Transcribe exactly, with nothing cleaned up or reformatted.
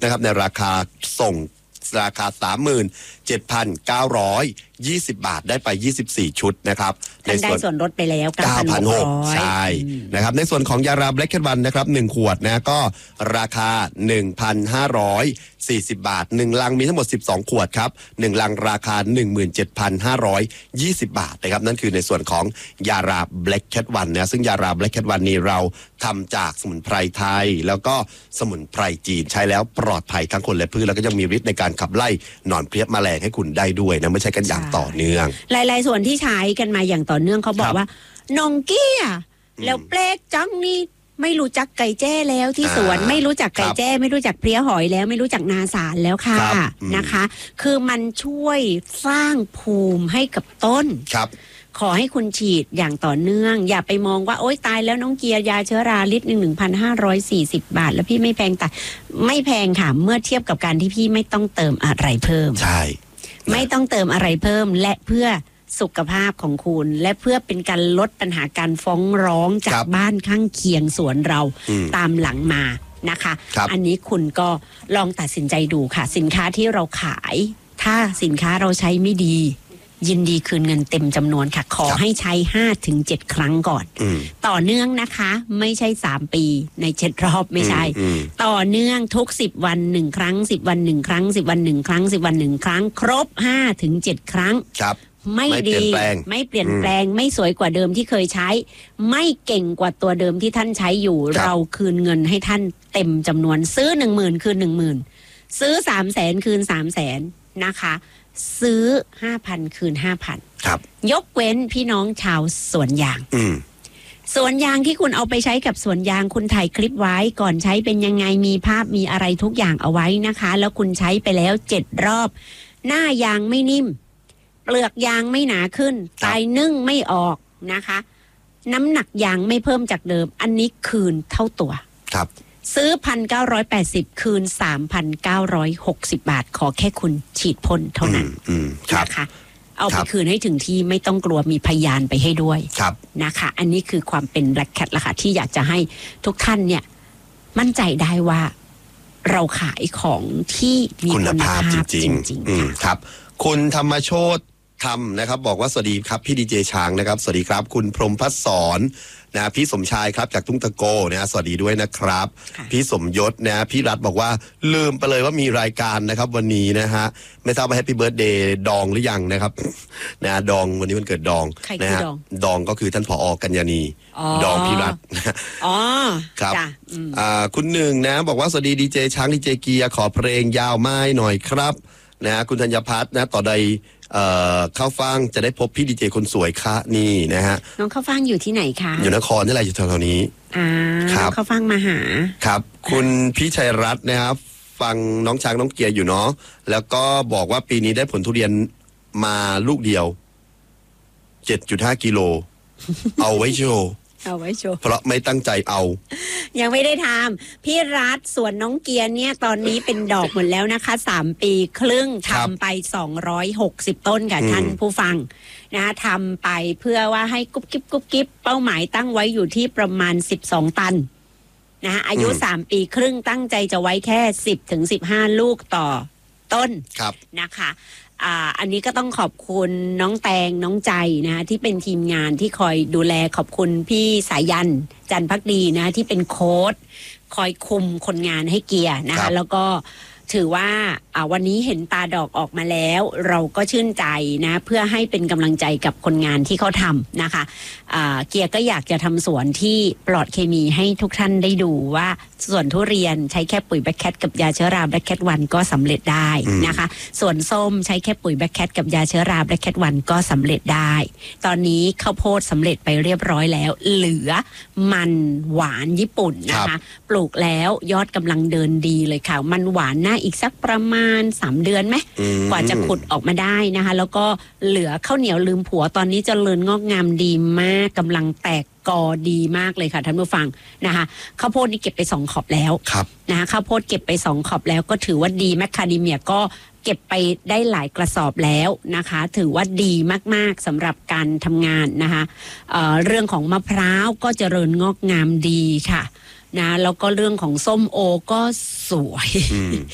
นะครับในราคาส่งราคา สามหมื่นเจ็ดพันเก้าร้อยยี่สิบ บาทได้ไปยี่สิบสี่ชุดนะครับในส่วนได้ส่วนลดไปแล้วเก้าพันหกร้อย ใช่นะครับในส่วนของยาราแบล็กแคทวันนะครับหนึ่งขวดนะก็ราคา หนึ่งพันห้าร้อยสี่สิบ บาทหนึ่งลังมีทั้งหมดสิบสองขวดครับหนึ่งลังราคา หนึ่งหมื่นเจ็ดพันห้าร้อยยี่สิบ บาทนะครับนั่นคือในส่วนของยาราแบล็กแคทวันนะซึ่งยาราแบล็กแคทวันนี้เราทำจากสมุนไพรไทยแล้วก็สมุนไพรจีนใช้แล้วปลอดภัยทั้งคนและพืชแล้วก็ยังมีฤทธิ์ในการขับไล่หนอนเพลี้ยแมลงให้คุณได้ด้วยนะไม่ใช่กันอย่างต่อเนื่องหลายๆส่วนที่ใช้กันมาอย่างต่อเนื่องเขาบอกว่านงเกี้ยแล้วเปลกจังนี่ไม่รู้จักไก่แจ้แล้วที่สวนไม่รู้จักไก่แจ้ไม่รู้จักเพลี้ยหอยแล้วไม่รู้จักนาสารแล้วค่ะนะคะคือมันช่วยสร้างภูมิให้กับต้นครับขอให้คุณฉีดอย่างต่อเนื่องอย่าไปมองว่าโอ๊ยตายแล้วน้องเกียร์ยาเชื้อราลิตรหนึ่งหนึ่งพันห้าร้อยสี่สิบบาทแล้วพี่ไม่แพงแต่ไม่แพงค่ะเมื่อเทียบกับการที่พี่ไม่ต้องเติมอะไรเพิ่มใช่ไม่ต้องเติมอะไรเพิ่มและเพื่อสุขภาพของคุณและเพื่อเป็นการลดปัญหาการฟ้องร้องจากบ้านข้างเคียงสวนเราตามหลังมานะคะอันนี้คุณก็ลองตัดสินใจดูค่ะสินค้าที่เราขายถ้าสินค้าเราใช้ไม่ดียินดีคืนเงินเต็มจำนวนค่ะขอให้ใช้ ห้าถึงเจ็ด ครั้งก่อนต่อเนื่องนะคะไม่ใช่สามปีในเจ็ดรอบไม่ใช่ต่อเนื่องทุกสิบวันหนึ่งครั้งสิบวันหนึ่งครั้งสิบวันหนึ่งครั้งสิบวันหนึ่งครั้งครบ ห้าถึงเจ็ด ครั้งไม่ดีไม่เปลี่ยนแปลงไม่สวยกว่าเดิมที่เคยใช้ไม่เก่งกว่าตัวเดิมที่ท่านใช้อยู่เราคืนเงินให้ท่านเต็มจำนวนซื้อหนึ่งหมื่นคืนหนึ่งหมื่นซื้อสามแสนคืนสามแสนนะคะซื้อห้าพันคืนห้าพันครับยกเว้นพี่น้องชาวสวนยางสวนยางที่คุณเอาไปใช้กับสวนยางคุณถ่ายคลิปไว้ก่อนใช้เป็นยังไงมีภาพมีอะไรทุกอย่างเอาไว้นะคะแล้วคุณใช้ไปแล้วเจ็ดรอบหน้ายางไม่นิ่มเปลือกยางไม่หนาขึ้นตายนึ่งไม่ออกนะคะน้ำหนักยางไม่เพิ่มจากเดิมอันนี้คืนเท่าตัวครับซื้อ หนึ่งพันเก้าร้อยแปดสิบ คืน สามพันเก้าร้อยหกสิบ บาทขอแค่คุณฉีดพ่นเท่านั้นนะคะเอาไปคืนให้ถึงที่ไม่ต้องกลัวมีพยานไปให้ด้วยนะคะอันนี้คือความเป็น Black Cat ละค่ะที่อยากจะให้ทุกท่านเนี่ยมั่นใจได้ว่าเราขายของที่มีคุณภาพจริงๆครับคุณธรรมโชติทำนะครับบอกว่าสวัสดีครับพี่ดีเจช้างนะครับสวัสดีครับคุณพรหมพัฒสอนนะพี่สมชายครับจากทุ่งตะโกนะสวัสดีด้วยนะครับพี่สมยศนะพี่รัฐบอกว่าลืมไปเลยว่ามีรายการนะครับวันนี้นะฮะไม่ทราบว่าแฮปปี้เบิร์ธเดย์ดองหรือยังนะครับนะดองวันนี้วันเกิดดองนะฮะดองก็คือท่านผอ.กัญญาณีดองพี่รัฐอ๋อครับอ่าคุณหนึ่งนะบอกว่าสวัสดีดีเจช้างดีเจเกียร์ขอเพลงยาวไม้หน่อยครับนะคุณธัญพัฒน์นะต่อใดเอ่อข้าวฟ่างจะได้พบพี่ดีเจคนสวยค่ะนี่นะฮะน้องข้าวฟ่างอยู่ที่ไหนคะอยู่นครนี่แหละอยู่แถวๆนี้อ่าครับข้าวฟ่างมาหาครับคุณพี่ชัยรัตน์นะครับฟังน้องช้างน้องเกียร์อยู่เนาะแล้วก็บอกว่าปีนี้ได้ผลทุเรียนมาลูกเดียว เจ็ดจุดห้า กิโลเอาไว้โชว์เอาไว้โชว์เพราะไม่ตั้งใจเอายังไม่ได้ทำพี่รัฐส่วนน้องเกียร์เนี่ยตอนนี้เป็นดอกหมดแล้วนะคะสามปีครึ่งทำไปสองร้อยหกสิบต้นกับท่านผู้ฟังนะทำไปเพื่อว่าให้กุ๊บกิ๊บกุ๊บกิ๊บเป้าหมายตั้งไว้อยู่ที่ประมาณสิบสองตันนะอายุสามปีครึ่งตั้งใจจะไว้แค่สิบถึงสิบห้าลูกต่อต้นนะคะอ่าอันนี้ก็ต้องขอบคุณน้องแตงน้องใจนะที่เป็นทีมงานที่คอยดูแลขอบคุณพี่สายันจันทร์ภักดีนะที่เป็นโค้ชคอยคุมคนงานให้เกียร์นะคะแล้วก็ถือว่าอ่าวันนี้เห็นตาดอกออกมาแล้วเราก็ชื่นใจนะเพื่อให้เป็นกำลังใจกับคนงานที่เขาทำนะคะอ่าเกียร์ก็อยากจะทำสวนที่ปลอดเคมีให้ทุกท่านได้ดูว่าส่วนทุเรียนใช้แค่ปุ๋ยแบล็คแคทกับยาเชื้อราแบล็คแคทวันก็สำเร็จได้นะคะส่วนส้มใช้แค่ปุ๋ยแบล็คแคทกับยาเชื้อราแบล็คแคทวันก็สำเร็จได้ตอนนี้ข้าวโพดสำเร็จไปเรียบร้อยแล้วเหลือมันหวานญี่ปุ่นนะคะปลูกแล้วยอดกำลังเดินดีเลยค่ะมันหวานน่าอีกสักประมาณสามเดือนไหมกว่าจะขุดออกมาได้นะคะแล้วก็เหลือข้าวเหนียวลืมผัวตอนนี้เจริญงอกงามดีมากกำลังแตกกอดีมากเลยค่ะท่านผู้ฟังนะคะข้าวโพดนี่เก็บไปสองขอบแล้วนะคะข้าวโพดเก็บไปสองขอบแล้วก็ถือว่าดีแมคคาเดเมียก็เก็บไปได้หลายกระสอบแล้วนะคะถือว่าดีมากๆสำหรับการทำงานนะคะ เอ่อ เรื่องของมะพร้าวก็เจริญงอกงามดีค่ะนะแล้วก็เรื่องของส้มโอก็สวย